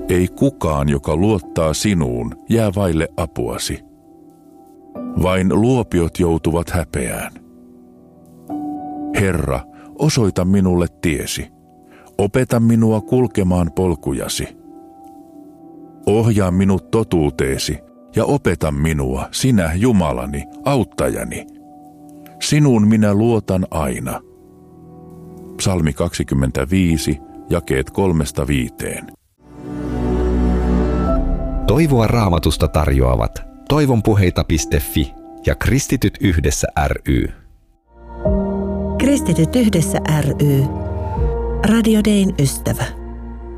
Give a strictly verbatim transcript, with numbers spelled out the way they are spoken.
Ei kukaan, joka luottaa sinuun, jää vaille apuasi. Vain luopiot joutuvat häpeään. Herra, osoita minulle tiesi. Opeta minua kulkemaan polkujasi. Ohjaa minut totuuteesi ja opeta minua, sinä Jumalani, auttajani. Sinuun minä luotan aina. Psalmi kaksikymmentäviisi, jakeet kolmesta viiteen. Toivoa Raamatusta tarjoavat toivonpuheita piste fi ja Kristityt yhdessä ry. Kristityt yhdessä ry. Radio Dayn ystävä.